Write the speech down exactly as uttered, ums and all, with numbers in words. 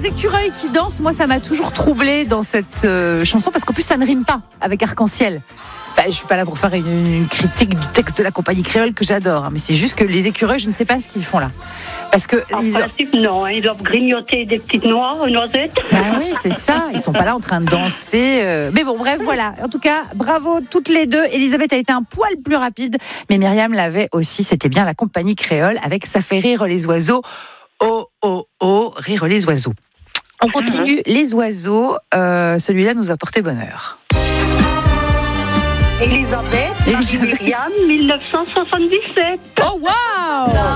les écureuils qui dansent, moi ça m'a toujours troublée dans cette euh, chanson parce qu'en plus ça ne rime pas avec arc-en-ciel. Bah, je suis pas là pour faire une, une critique du texte de la compagnie créole que j'adore, hein, mais c'est juste que les écureuils, je ne sais pas ce qu'ils font là. Parce que En ils... principe, non, hein, ils doivent grignoter des petites noix, noisettes. Bah oui, c'est ça. Ils sont pas là en train de danser. Euh... Mais bon, bref, voilà. En tout cas, bravo toutes les deux. Elisabeth a été un poil plus rapide, mais Myriam l'avait aussi. C'était bien la compagnie créole avec Ça fait rire les oiseaux. Oh, oh, oh, rire les oiseaux. On continue. Mm-hmm. Les oiseaux, euh, celui-là nous a porté bonheur. Elisabeth, Elisabeth. Myriam, mille neuf cent soixante-dix-sept. Oh, waouh!